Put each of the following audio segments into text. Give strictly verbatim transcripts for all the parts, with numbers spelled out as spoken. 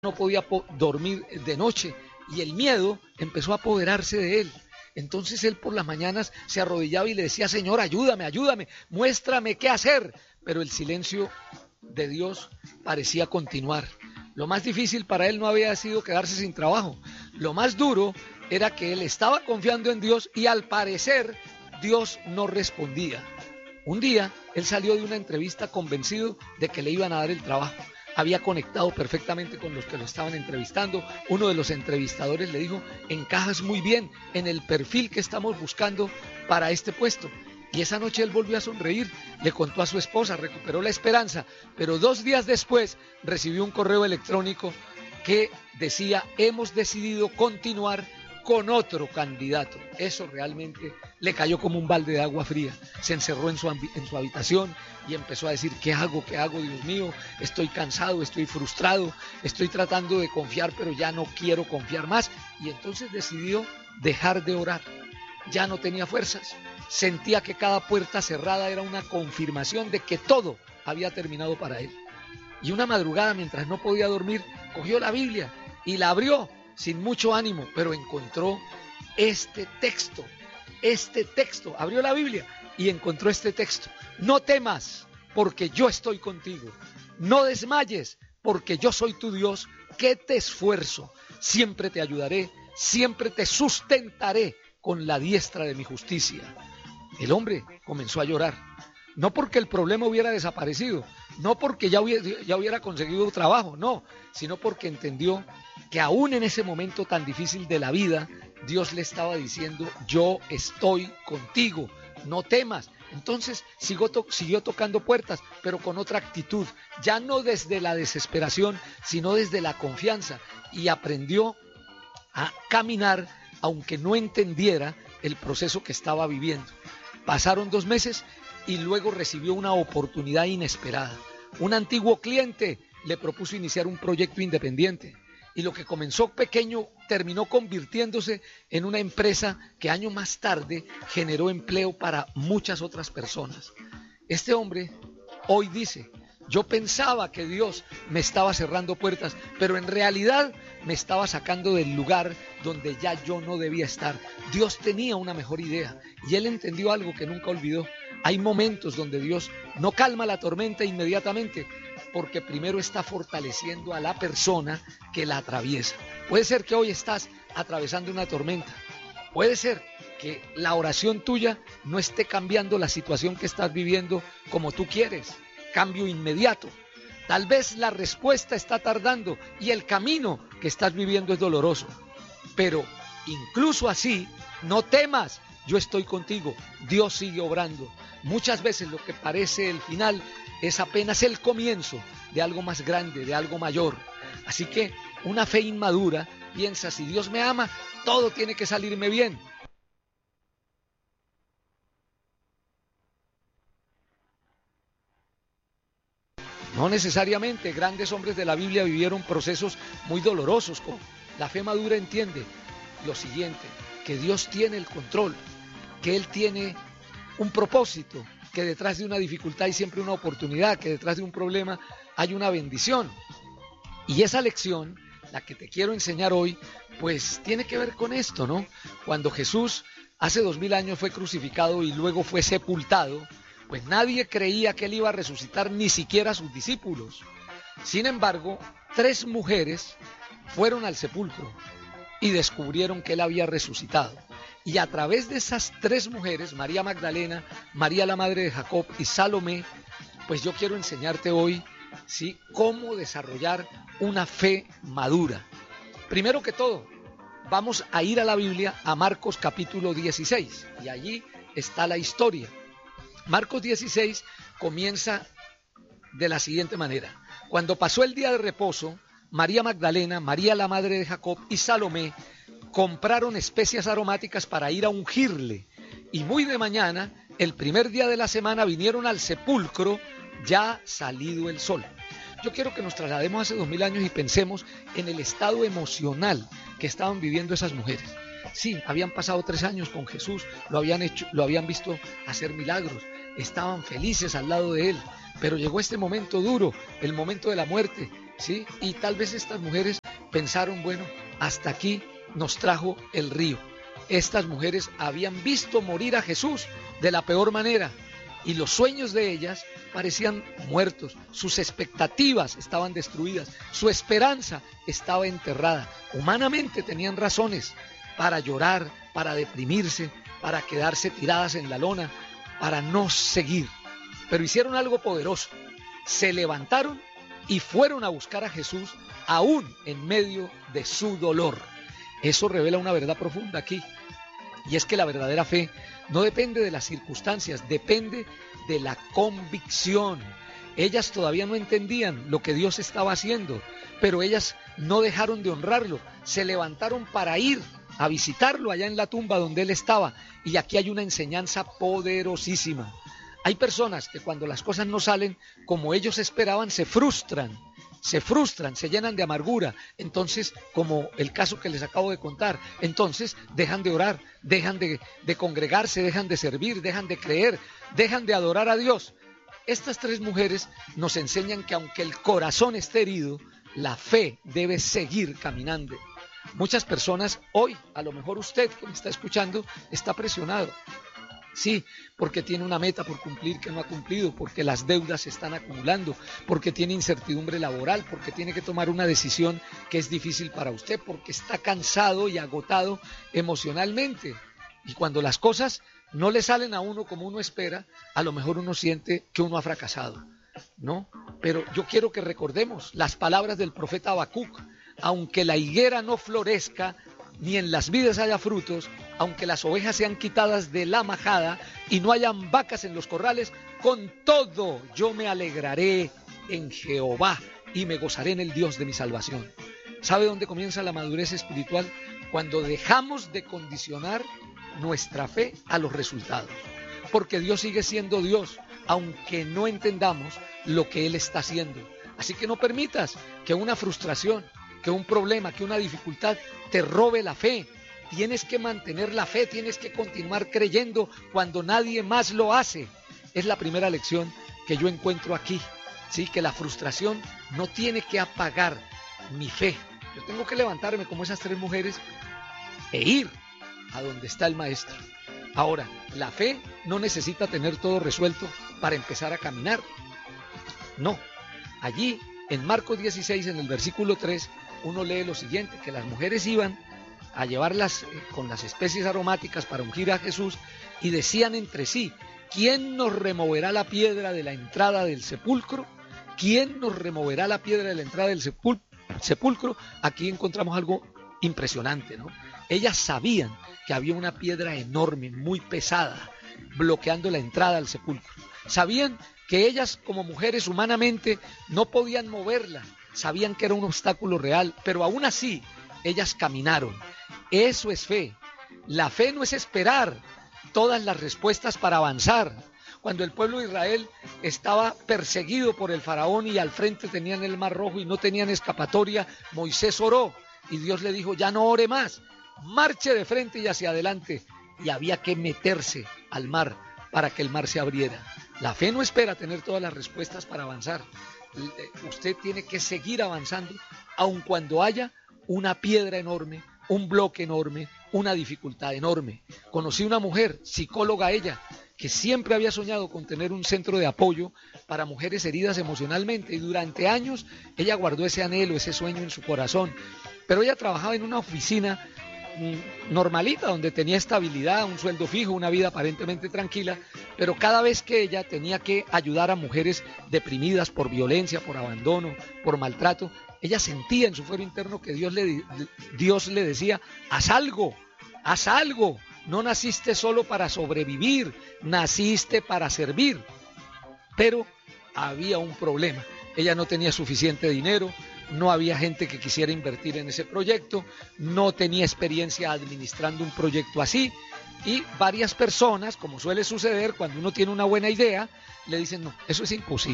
no podía dormir de noche y el miedo empezó a apoderarse de él. Entonces él por las mañanas se arrodillaba y le decía: Señor, ayúdame, ayúdame, muéstrame qué hacer. Pero el silencio de Dios parecía continuar. Lo más difícil para él no había sido quedarse sin trabajo. Lo más duro era que él estaba confiando en Dios y al parecer Dios no respondía. Un día él salió de una entrevista convencido de que le iban a dar el trabajo. Había conectado perfectamente con los que lo estaban entrevistando. Uno de los entrevistadores le dijo: encajas muy bien en el perfil que estamos buscando para este puesto. Y esa noche él volvió a sonreír, le contó a su esposa, recuperó la esperanza, pero dos días después recibió un correo electrónico que decía: hemos decidido continuar con otro candidato. Eso realmente le cayó como un balde de agua fría. Se encerró en su, en su habitación y empezó a decir: ¿qué hago? ¿Qué hago? Dios mío, estoy cansado, estoy frustrado, estoy tratando de confiar, pero ya no quiero confiar más. Y entonces decidió dejar de orar. Ya no tenía fuerzas. Sentía que cada puerta cerrada era una confirmación de que todo había terminado para él. Y una madrugada, mientras no podía dormir, cogió la Biblia y la abrió sin mucho ánimo, pero encontró este texto, este texto, abrió la Biblia y encontró este texto: no temas, porque yo estoy contigo, no desmayes, porque yo soy tu Dios, que te esfuerzo, siempre te ayudaré, siempre te sustentaré con la diestra de mi justicia. El hombre comenzó a llorar, no porque el problema hubiera desaparecido, no porque ya hubiera, ya hubiera conseguido trabajo, no, sino porque entendió que aún en ese momento tan difícil de la vida, Dios le estaba diciendo: yo estoy contigo, no temas. Entonces siguió, to- siguió tocando puertas, pero con otra actitud, ya no desde la desesperación, sino desde la confianza, y aprendió a caminar aunque no entendiera el proceso que estaba viviendo. Pasaron dos meses y luego recibió una oportunidad inesperada. Un antiguo cliente le propuso iniciar un proyecto independiente y lo que comenzó pequeño terminó convirtiéndose en una empresa que años más tarde generó empleo para muchas otras personas. Este hombre hoy dice: yo pensaba que Dios me estaba cerrando puertas, pero en realidad me estaba sacando del lugar donde ya yo no debía estar. Dios tenía una mejor idea y él entendió algo que nunca olvidó. Hay momentos donde Dios no calma la tormenta inmediatamente, porque primero está fortaleciendo a la persona que la atraviesa. Puede ser que hoy estás atravesando una tormenta. Puede ser que la oración tuya no esté cambiando la situación que estás viviendo como tú quieres. Cambio inmediato. Tal vez la respuesta está tardando y el camino que estás viviendo es doloroso. Pero incluso así, no temas, yo estoy contigo. Dios sigue obrando. Muchas veces lo que parece el final es apenas el comienzo de algo más grande, de algo mayor. Así que una fe inmadura piensa: si Dios me ama, todo tiene que salirme bien. No necesariamente. Grandes hombres de la Biblia vivieron procesos muy dolorosos. La fe madura entiende lo siguiente: que Dios tiene el control, que Él tiene un propósito, que detrás de una dificultad hay siempre una oportunidad, que detrás de un problema hay una bendición. Y esa lección, la que te quiero enseñar hoy, pues tiene que ver con esto, ¿no? Cuando Jesús hace dos mil años fue crucificado y luego fue sepultado, pues nadie creía que él iba a resucitar, ni siquiera sus discípulos. Sin embargo, tres mujeres fueron al sepulcro y descubrieron que él había resucitado. Y a través de esas tres mujeres, María Magdalena, María la madre de Jacob y Salomé, pues yo quiero enseñarte hoy, ¿sí?, cómo desarrollar una fe madura. Primero que todo, vamos a ir a la Biblia, a Marcos capítulo dieciséis, y allí está la historia. Marcos dieciséis comienza de la siguiente manera: cuando pasó el día de reposo, María Magdalena, María la madre de Jacob y Salomé compraron especias aromáticas para ir a ungirle, y muy de mañana, el primer día de la semana, vinieron al sepulcro ya salido el sol. Yo quiero que nos traslademos hace dos mil años y pensemos en el estado emocional que estaban viviendo esas mujeres. Sí, habían pasado tres años con Jesús, lo habían hecho, lo habían visto hacer milagros, estaban felices al lado de él, pero llegó este momento duro, el momento de la muerte. ¿sí? Y tal vez estas mujeres pensaron, bueno, hasta aquí nos trajo el río. Estas mujeres habían visto morir a Jesús de la peor manera y los sueños de ellas parecían muertos, sus expectativas estaban destruidas, su esperanza estaba enterrada. Humanamente tenían razones para llorar, para deprimirse, para quedarse tiradas en la lona, para no seguir. Pero hicieron algo poderoso, se levantaron y fueron a buscar a Jesús aún en medio de su dolor. Eso revela una verdad profunda aquí, y es que la verdadera fe no depende de las circunstancias, depende de la convicción. Ellas todavía no entendían lo que Dios estaba haciendo, pero ellas no dejaron de honrarlo, se levantaron para ir a visitarlo allá en la tumba donde él estaba, y aquí hay una enseñanza poderosísima. Hay personas que cuando las cosas no salen como ellos esperaban, se frustran, se frustran, se llenan de amargura, entonces, como el caso que les acabo de contar, entonces dejan de orar, dejan de, de congregarse, dejan de servir, dejan de creer, dejan de adorar a Dios. Estas tres mujeres nos enseñan que aunque el corazón esté herido, la fe debe seguir caminando. Muchas personas hoy, a lo mejor usted que me está escuchando, está presionado. Sí, porque tiene una meta por cumplir que no ha cumplido, porque las deudas se están acumulando, porque tiene incertidumbre laboral, porque tiene que tomar una decisión que es difícil para usted, porque está cansado y agotado emocionalmente. Y cuando las cosas no le salen a uno como uno espera, a lo mejor uno siente que uno ha fracasado, ¿no? Pero yo quiero que recordemos las palabras del profeta Habacuc: aunque la higuera no florezca, ni en las vides haya frutos, aunque las ovejas sean quitadas de la majada y no hayan vacas en los corrales, con todo yo me alegraré en Jehová y me gozaré en el Dios de mi salvación. ¿Sabe dónde comienza la madurez espiritual? Cuando dejamos de condicionar nuestra fe a los resultados, porque Dios sigue siendo Dios, aunque no entendamos lo que Él está haciendo. Así que no permitas que una frustración, que un problema, que una dificultad te robe la fe. Tienes que mantener la fe, tienes que continuar creyendo cuando nadie más lo hace. Es la primera lección que yo encuentro aquí, ¿sí? Que la frustración no tiene que apagar mi fe. Yo tengo que levantarme como esas tres mujeres e ir a donde está el maestro. Ahora, la fe no necesita tener todo resuelto para empezar a caminar. No, allí en Marcos dieciséis, en el versículo tres, uno lee lo siguiente, que las mujeres iban a llevarlas eh, con las especies aromáticas para ungir a Jesús, y decían entre sí: ¿quién nos removerá la piedra de la entrada del sepulcro? ¿Quién nos removerá la piedra de la entrada del sepul- sepulcro? Aquí encontramos algo impresionante, ¿no? Ellas sabían que había una piedra enorme, muy pesada, bloqueando la entrada al sepulcro. Sabían que ellas, como mujeres, humanamente no podían moverla. Sabían que era un obstáculo real, pero aún así ellas caminaron. Eso es fe. La fe no es esperar todas las respuestas para avanzar. Cuando el pueblo de Israel estaba perseguido por el faraón y al frente tenían el Mar Rojo y no tenían escapatoria, Moisés oró y Dios le dijo: ya no ore más, marche de frente y hacia adelante. Y había que meterse al mar para que el mar se abriera. La fe no espera tener todas las respuestas para avanzar. Usted tiene que seguir avanzando, aun cuando haya una piedra enorme, un bloque enorme, una dificultad enorme. Conocí una mujer, psicóloga ella, que siempre había soñado con tener un centro de apoyo para mujeres heridas emocionalmente, y durante años ella guardó ese anhelo, ese sueño en su corazón. Pero ella trabajaba en una oficina normalita, donde tenía estabilidad, un sueldo fijo, una vida aparentemente tranquila, pero cada vez que ella tenía que ayudar a mujeres deprimidas por violencia, por abandono, por maltrato, ella sentía en su fuero interno que Dios le, Dios le decía: haz algo, haz algo, no naciste solo para sobrevivir, naciste para servir. Pero había un problema, ella no tenía suficiente dinero, no había gente que quisiera invertir en ese proyecto, no tenía experiencia administrando un proyecto así, y varias personas, como suele suceder cuando uno tiene una buena idea, le dicen: no, eso es imposible,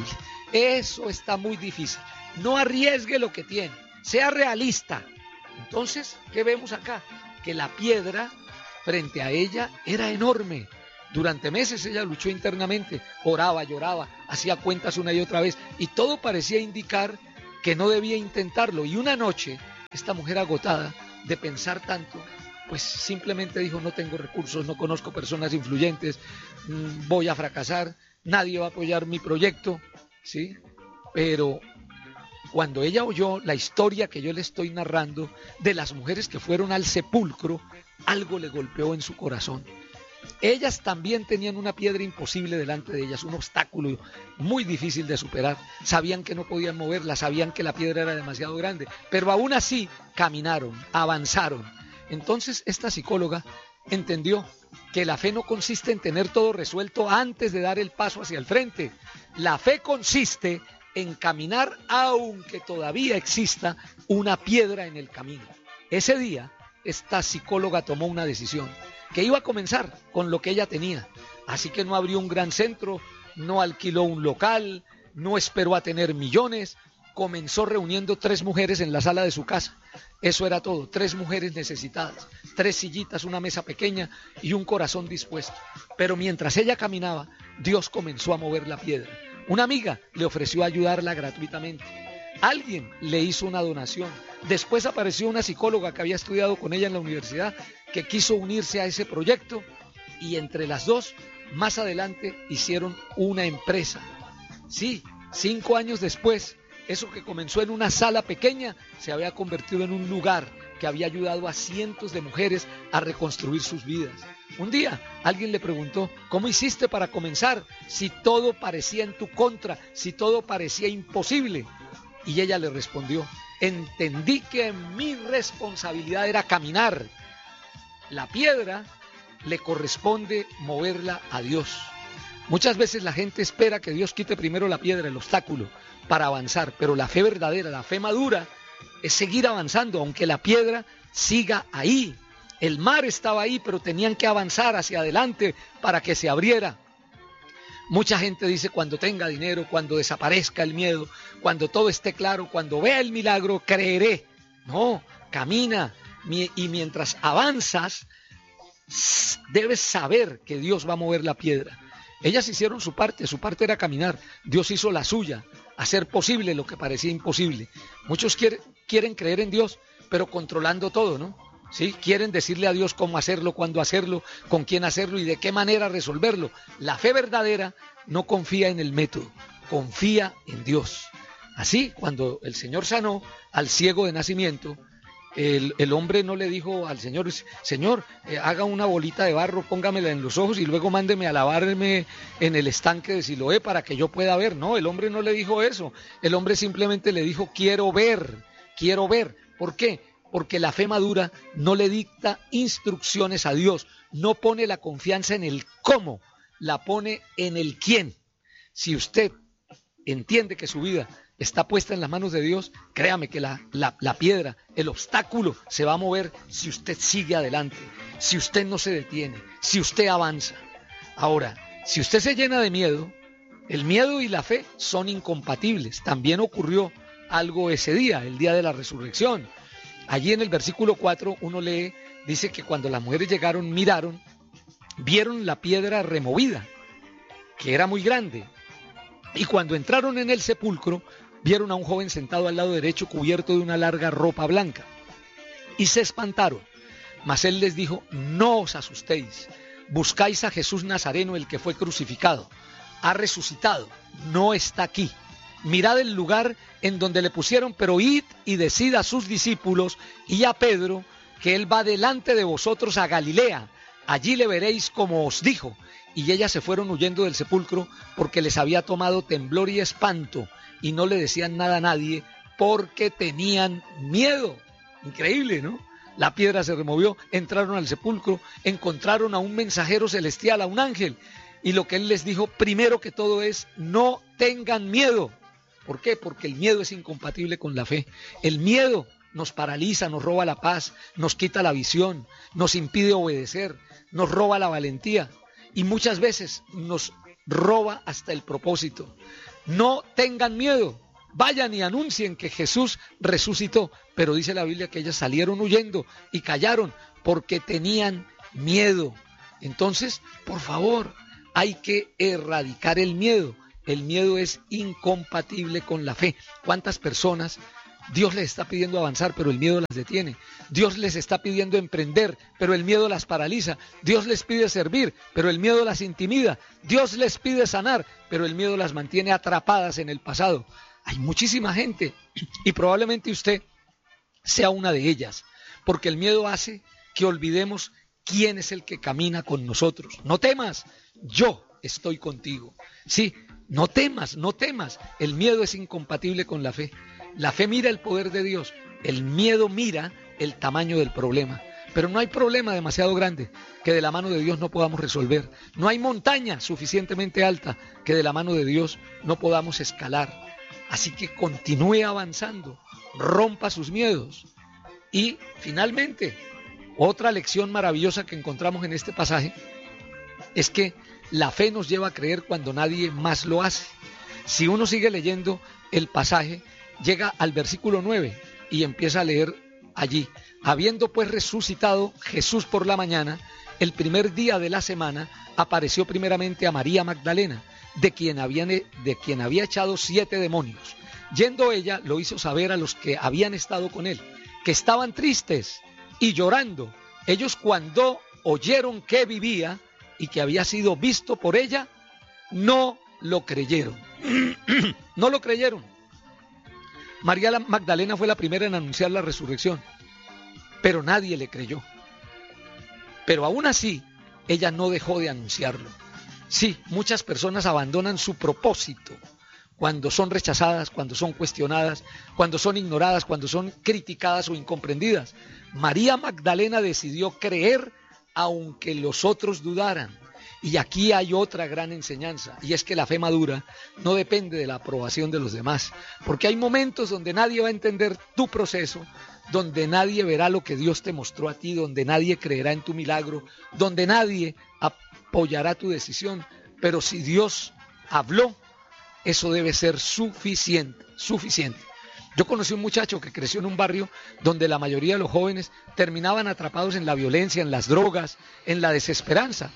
eso está muy difícil, no arriesgue lo que tiene, sea realista. Entonces, ¿qué vemos acá? Que la piedra frente a ella era enorme. Durante meses ella luchó internamente, oraba, lloraba, hacía cuentas una y otra vez, y todo parecía indicar que no debía intentarlo. Y una noche, esta mujer agotada de pensar tanto, pues simplemente dijo: no tengo recursos, no conozco personas influyentes, voy a fracasar, nadie va a apoyar mi proyecto, ¿sí? Pero cuando ella oyó la historia que yo le estoy narrando de las mujeres que fueron al sepulcro, algo le golpeó en su corazón. Ellas también tenían una piedra imposible delante de ellas, un obstáculo muy difícil de superar. Sabían que no podían moverla, sabían que la piedra era demasiado grande, pero aún así caminaron, avanzaron. Entonces esta psicóloga entendió que la fe no consiste en tener todo resuelto antes de dar el paso hacia el frente. La fe consiste en caminar aunque todavía exista una piedra en el camino. Ese día, esta psicóloga tomó una decisión, que iba a comenzar con lo que ella tenía. Así que no abrió un gran centro, no alquiló un local, no esperó a tener millones. Comenzó reuniendo tres mujeres en la sala de su casa. Eso era todo, tres mujeres necesitadas, tres sillitas, una mesa pequeña y un corazón dispuesto. Pero mientras ella caminaba, Dios comenzó a mover la piedra. Una amiga le ofreció ayudarla gratuitamente. Alguien le hizo una donación. Después apareció una psicóloga que había estudiado con ella en la universidad, que quiso unirse a ese proyecto, y entre las dos, más adelante, hicieron una empresa. Sí, cinco años después, eso que comenzó en una sala pequeña se había convertido en un lugar que había ayudado a cientos de mujeres a reconstruir sus vidas. Un día alguien le preguntó: ¿cómo hiciste para comenzar si todo parecía en tu contra, si todo parecía imposible? Y ella le respondió: entendí que mi responsabilidad era caminar. La piedra le corresponde moverla a Dios. Muchas veces la gente espera que Dios quite primero la piedra, el obstáculo, para avanzar, pero la fe verdadera, la fe madura, es seguir avanzando, aunque la piedra siga ahí. El mar estaba ahí, pero tenían que avanzar hacia adelante para que se abriera. Mucha gente dice: cuando tenga dinero, cuando desaparezca el miedo, cuando todo esté claro, cuando vea el milagro, creeré. No, camina, y mientras avanzas, debes saber que Dios va a mover la piedra. Ellas hicieron su parte, su parte era caminar. Dios hizo la suya, hacer posible lo que parecía imposible. Muchos quieren, quieren creer en Dios, pero controlando todo, ¿no? ¿Sí? Quieren decirle a Dios cómo hacerlo, cuándo hacerlo, con quién hacerlo y de qué manera resolverlo. La fe verdadera no confía en el método, confía en Dios. Así, cuando el Señor sanó al ciego de nacimiento, el, el hombre no le dijo al Señor: Señor, eh, haga una bolita de barro, póngamela en los ojos y luego mándeme a lavarme en el estanque de Siloé para que yo pueda ver. No, el hombre no le dijo eso. El hombre simplemente le dijo: quiero ver, quiero ver. ¿Por qué? Porque la fe madura no le dicta instrucciones a Dios, no pone la confianza en el cómo, la pone en el quién. Si usted entiende que su vida está puesta en las manos de Dios, créame que la, la, la piedra, el obstáculo se va a mover si usted sigue adelante, si usted no se detiene, si usted avanza. Ahora, si usted se llena de miedo, el miedo y la fe son incompatibles. También ocurrió algo ese día, el día de la resurrección. Allí en el versículo cuatro uno lee, dice que cuando las mujeres llegaron, miraron, vieron la piedra removida, que era muy grande. Y cuando entraron en el sepulcro, vieron a un joven sentado al lado derecho cubierto de una larga ropa blanca. Y se espantaron. Mas él les dijo: no os asustéis, buscáis a Jesús Nazareno, el que fue crucificado. Ha resucitado, no está aquí. Mirad el lugar en donde le pusieron, pero id y decid a sus discípulos y a Pedro que él va delante de vosotros a Galilea. Allí le veréis como os dijo. Y ellas se fueron huyendo del sepulcro porque les había tomado temblor y espanto, y no le decían nada a nadie porque tenían miedo. Increíble, ¿no? La piedra se removió, entraron al sepulcro, encontraron a un mensajero celestial, a un ángel, y lo que él les dijo primero que todo es: no tengan miedo. ¿Por qué? Porque el miedo es incompatible con la fe. El miedo nos paraliza, nos roba la paz, nos quita la visión, nos impide obedecer, nos roba la valentía y muchas veces nos roba hasta el propósito. No tengan miedo, vayan y anuncien que Jesús resucitó. Pero dice la Biblia que ellas salieron huyendo y callaron porque tenían miedo. Entonces, por favor, hay que erradicar el miedo. el miedo es incompatible con la fe. ¿Cuántas personas Dios les está pidiendo avanzar, pero el miedo las detiene? Dios les está pidiendo emprender, pero el miedo las paraliza. Dios les pide servir, pero el miedo las intimida. Dios les pide sanar, pero el miedo las mantiene atrapadas en el pasado. Hay muchísima gente, y probablemente usted sea una de ellas, porque el miedo hace que olvidemos quién es el que camina con nosotros. No temas, yo estoy contigo. Sí, no temas, no temas. El miedo es incompatible con la fe. La fe mira el poder de Dios, el miedo mira el tamaño del problema. Pero no hay problema demasiado grande que de la mano de Dios no podamos resolver. No hay montaña suficientemente alta que de la mano de Dios no podamos escalar. Así que continúe avanzando, rompa sus miedos. Y finalmente, otra lección maravillosa que encontramos en este pasaje es que la fe nos lleva a creer cuando nadie más lo hace. Si uno sigue leyendo el pasaje, llega al versículo nueve y empieza a leer allí: habiendo pues resucitado Jesús por la mañana, el primer día de la semana, apareció primeramente a María Magdalena, de quien, habían, de quien había echado siete demonios. Yendo ella, lo hizo saber a los que habían estado con él, que estaban tristes y llorando. Ellos, cuando oyeron que vivía y que había sido visto por ella, no lo creyeron. No lo creyeron. María Magdalena fue la primera en anunciar la resurrección, pero nadie le creyó. Pero aún así, ella no dejó de anunciarlo. Sí, muchas personas abandonan su propósito cuando son rechazadas, cuando son cuestionadas, cuando son ignoradas, cuando son criticadas o incomprendidas. María Magdalena decidió creer aunque los otros dudaran. Y aquí hay otra gran enseñanza, y es que la fe madura no depende de la aprobación de los demás, porque hay momentos donde nadie va a entender tu proceso, donde nadie verá lo que Dios te mostró a ti, donde nadie creerá en tu milagro, donde nadie apoyará tu decisión, pero si Dios habló, eso debe ser suficiente, suficiente. Yo conocí un muchacho que creció en un barrio donde la mayoría de los jóvenes terminaban atrapados en la violencia, en las drogas, en la desesperanza.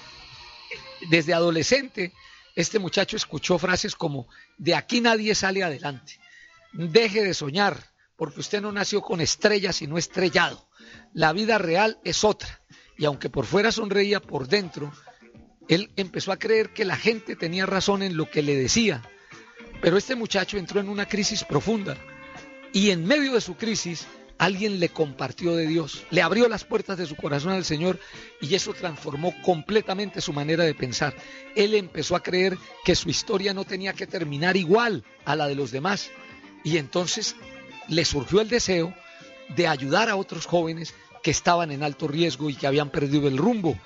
Desde adolescente, este muchacho escuchó frases como: de aquí nadie sale adelante, deje de soñar, porque usted no nació con estrellas sino estrellado, la vida real es otra. Y aunque por fuera sonreía, por dentro él empezó a creer que la gente tenía razón en lo que le decía. Pero este muchacho entró en una crisis profunda, y en medio de su crisis alguien le compartió de Dios, le abrió las puertas de su corazón al Señor, y eso transformó completamente su manera de pensar. Él empezó a creer que su historia no tenía que terminar igual a la de los demás, y entonces le surgió el deseo de ayudar a otros jóvenes que estaban en alto riesgo y que habían perdido el rumbo.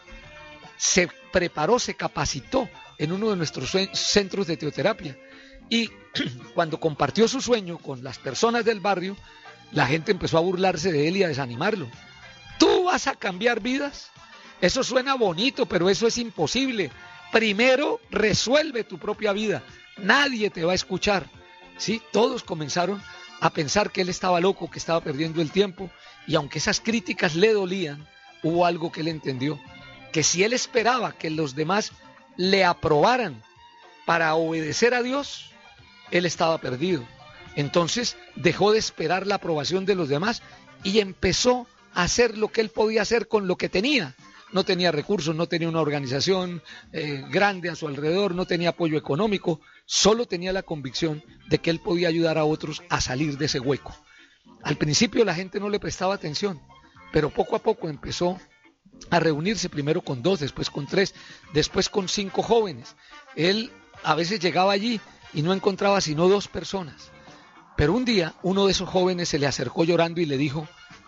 Se preparó, se capacitó en uno de nuestros centros de teoterapia, y cuando compartió su sueño con las personas del barrio, la gente empezó a burlarse de él y a desanimarlo. ¿Tú vas a cambiar vidas? Eso suena bonito, pero eso es imposible. Primero resuelve tu propia vida. Nadie te va a escuchar. ¿Sí? Todos comenzaron a pensar que él estaba loco, que estaba perdiendo el tiempo. Y aunque esas críticas le dolían, hubo algo que él entendió: que si él esperaba que los demás le aprobaran para obedecer a Dios, él estaba perdido. Entonces dejó de esperar la aprobación de los demás y empezó a hacer lo que él podía hacer con lo que tenía. No tenía recursos, no tenía una organización eh, grande a su alrededor, no tenía apoyo económico, solo tenía la convicción de que él podía ayudar a otros a salir de ese hueco. Al principio la gente no le prestaba atención, pero poco a poco empezó a reunirse, primero con dos, después con tres, después con cinco jóvenes. Él a veces llegaba allí y no encontraba sino dos personas. Pero un día uno de esos jóvenes se le acercó llorando y le dijo: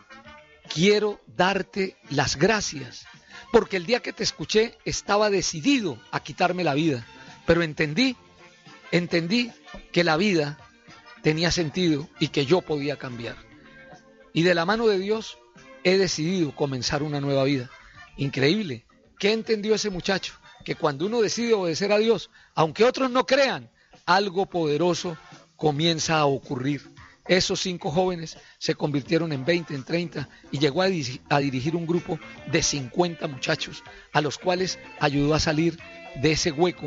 quiero darte las gracias, porque el día que te escuché estaba decidido a quitarme la vida, pero entendí, entendí que la vida tenía sentido y que yo podía cambiar. Y de la mano de Dios he decidido comenzar una nueva vida. Increíble. ¿Qué entendió ese muchacho? Que cuando uno decide obedecer a Dios, aunque otros no crean, algo poderoso comienza a ocurrir. Esos cinco jóvenes se convirtieron en veinte, en treinta, y llegó a, di- a dirigir un grupo de cincuenta muchachos, a los cuales ayudó a salir de ese hueco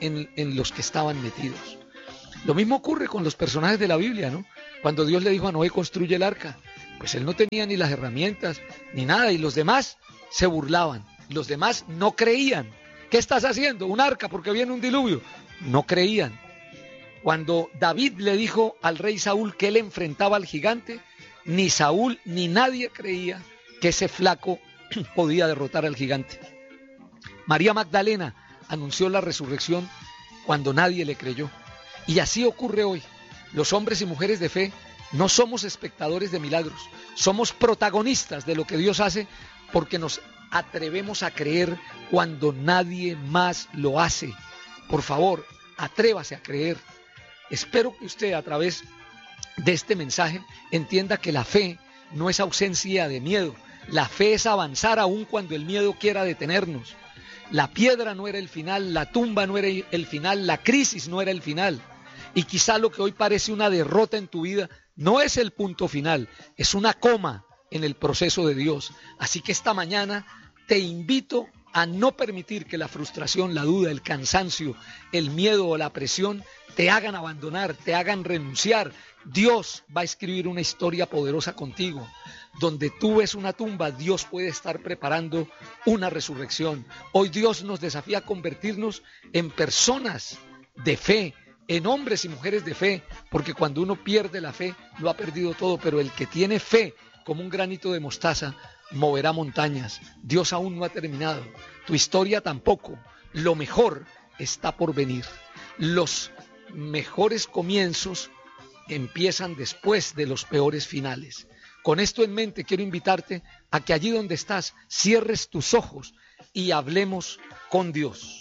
en, en los que estaban metidos. Lo mismo ocurre con los personajes de la Biblia, ¿no? Cuando Dios le dijo a Noé, construye el arca, pues él no tenía ni las herramientas, ni nada, y los demás se burlaban, los demás no creían. ¿Qué estás haciendo? Un arca porque viene un diluvio. No creían. Cuando David le dijo al rey Saúl que él enfrentaba al gigante, ni Saúl ni nadie creía que ese flaco podía derrotar al gigante. María Magdalena anunció la resurrección cuando nadie le creyó. Y así ocurre hoy. Los hombres y mujeres de fe no somos espectadores de milagros, somos protagonistas de lo que Dios hace porque nos atrevemos a creer cuando nadie más lo hace. Por favor, atrévase a creer. Espero que usted a través de este mensaje entienda que la fe no es ausencia de miedo. La fe es avanzar aún cuando el miedo quiera detenernos. La piedra no era el final, la tumba no era el final, la crisis no era el final. Y quizá lo que hoy parece una derrota en tu vida no es el punto final, es una coma en el proceso de Dios. Así que esta mañana te invito a no permitir que la frustración, la duda, el cansancio, el miedo o la presión te hagan abandonar, te hagan renunciar. Dios va a escribir una historia poderosa contigo. Donde tú ves una tumba, Dios puede estar preparando una resurrección. Hoy Dios nos desafía a convertirnos en personas de fe, en hombres y mujeres de fe, porque cuando uno pierde la fe, lo ha perdido todo, pero el que tiene fe como un granito de mostaza, moverá montañas. Dios aún no ha terminado, tu historia tampoco. Lo mejor está por venir. Los mejores comienzos empiezan después de los peores finales. Con esto en mente quiero invitarte a que allí donde estás cierres tus ojos y hablemos con Dios.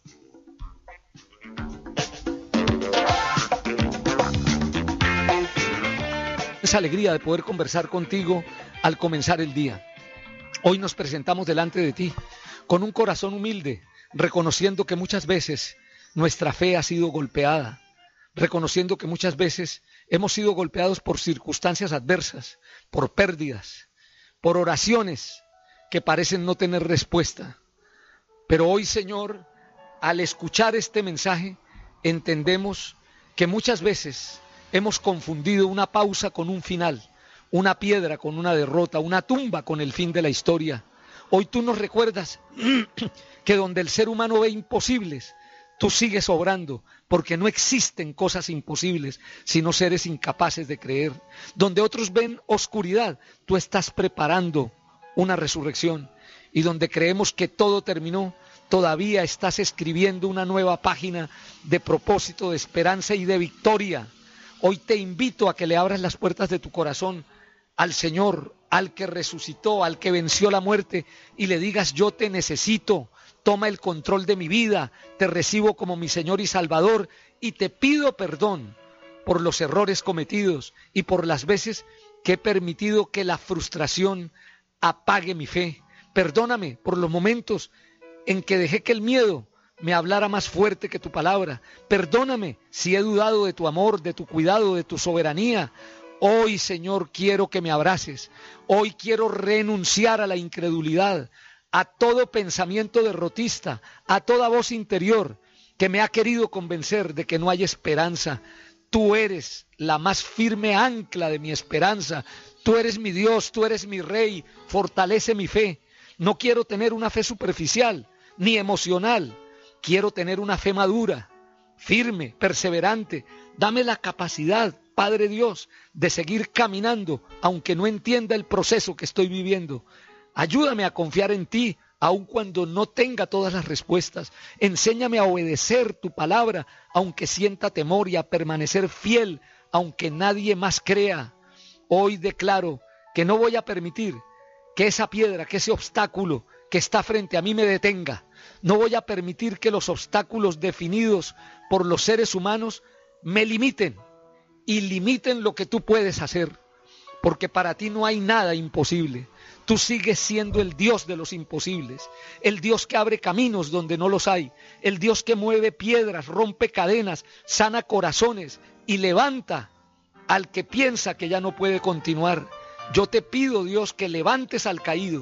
Esa alegría de poder conversar contigo al comenzar el día. Hoy nos presentamos delante de ti con un corazón humilde, reconociendo que muchas veces nuestra fe ha sido golpeada, reconociendo que muchas veces hemos sido golpeados por circunstancias adversas, por pérdidas, por oraciones que parecen no tener respuesta. Pero hoy, Señor, al escuchar este mensaje, entendemos que muchas veces hemos confundido una pausa con un final, una piedra con una derrota, una tumba con el fin de la historia. Hoy tú nos recuerdas que donde el ser humano ve imposibles, tú sigues obrando, porque no existen cosas imposibles, sino seres incapaces de creer. Donde otros ven oscuridad, tú estás preparando una resurrección. Y donde creemos que todo terminó, todavía estás escribiendo una nueva página de propósito, de esperanza y de victoria. Hoy te invito a que le abras las puertas de tu corazón al Señor, al que resucitó, al que venció la muerte, y le digas: yo te necesito. Toma el control de mi vida, te recibo como mi Señor y Salvador y te pido perdón por los errores cometidos y por las veces que he permitido que la frustración apague mi fe. Perdóname por los momentos en que dejé que el miedo me hablara más fuerte que tu palabra. Perdóname si he dudado de tu amor, de tu cuidado, de tu soberanía. Hoy, Señor, quiero que me abraces. Hoy quiero renunciar a la incredulidad, a todo pensamiento derrotista, a toda voz interior que me ha querido convencer de que no hay esperanza. Tú eres la más firme ancla de mi esperanza. Tú eres mi Dios, tú eres mi Rey. Fortalece mi fe. No quiero tener una fe superficial ni emocional. Quiero tener una fe madura, firme, perseverante. Dame la capacidad, Padre Dios, de seguir caminando, aunque no entienda el proceso que estoy viviendo. Ayúdame a confiar en ti, aun cuando no tenga todas las respuestas. Enséñame a obedecer tu palabra, aunque sienta temor, y a permanecer fiel, aunque nadie más crea. Hoy declaro que no voy a permitir que esa piedra, que ese obstáculo que está frente a mí me detenga. No voy a permitir que los obstáculos definidos por los seres humanos me limiten y limiten lo que tú puedes hacer, porque para ti no hay nada imposible. Tú sigues siendo el Dios de los imposibles, el Dios que abre caminos donde no los hay, el Dios que mueve piedras, rompe cadenas, sana corazones y levanta al que piensa que ya no puede continuar. Yo te pido, Dios, que levantes al caído,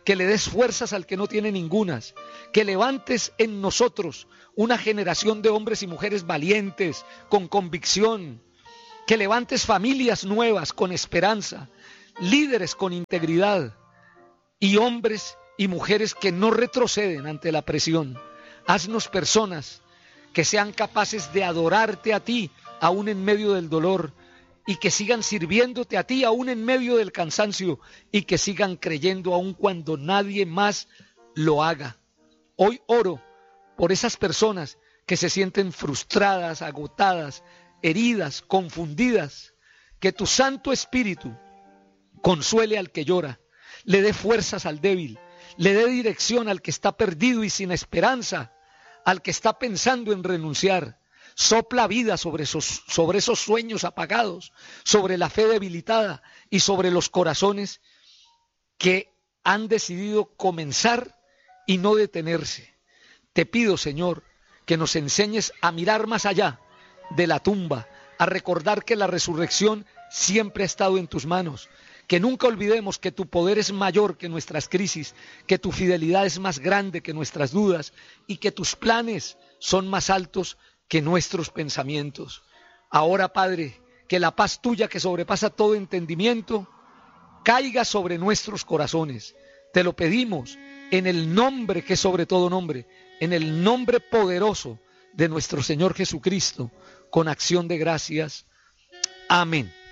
que le des fuerzas al que no tiene ningunas, que levantes en nosotros una generación de hombres y mujeres valientes, con convicción, que levantes familias nuevas con esperanza, líderes con integridad y hombres y mujeres que no retroceden ante la presión. Haznos personas que sean capaces de adorarte a ti aún en medio del dolor, y que sigan sirviéndote a ti aún en medio del cansancio, y que sigan creyendo aún cuando nadie más lo haga. Hoy oro por esas personas que se sienten frustradas, agotadas, heridas, confundidas, que tu Santo Espíritu consuele al que llora, le dé fuerzas al débil, le dé dirección al que está perdido y sin esperanza, al que está pensando en renunciar. Sopla vida sobre esos, sobre esos sueños apagados, sobre la fe debilitada y sobre los corazones que han decidido comenzar y no detenerse. Te pido, Señor, que nos enseñes a mirar más allá de la tumba, a recordar que la resurrección siempre ha estado en tus manos, que nunca olvidemos que tu poder es mayor que nuestras crisis, que tu fidelidad es más grande que nuestras dudas y que tus planes son más altos que nuestros pensamientos. Ahora, Padre, que la paz tuya que sobrepasa todo entendimiento caiga sobre nuestros corazones. Te lo pedimos en el nombre que es sobre todo nombre, en el nombre poderoso de nuestro Señor Jesucristo, con acción de gracias. Amén.